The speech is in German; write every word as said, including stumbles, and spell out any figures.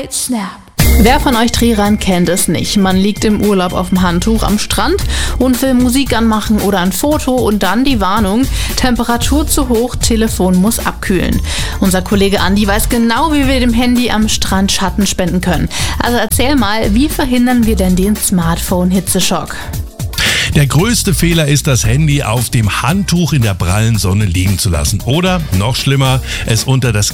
Right Snap. Wer von euch Trierern kennt es nicht? Man liegt im Urlaub auf dem Handtuch am Strand und will Musik anmachen oder ein Foto und dann die Warnung, Temperatur zu hoch, Telefon muss abkühlen. Unser Kollege Andi weiß genau, wie wir dem Handy am Strand Schatten spenden können. Also erzähl mal, wie verhindern wir denn den Smartphone-Hitzeschock? Der größte Fehler ist, das Handy auf dem Handtuch in der prallen Sonne liegen zu lassen. Oder, noch schlimmer, es unter das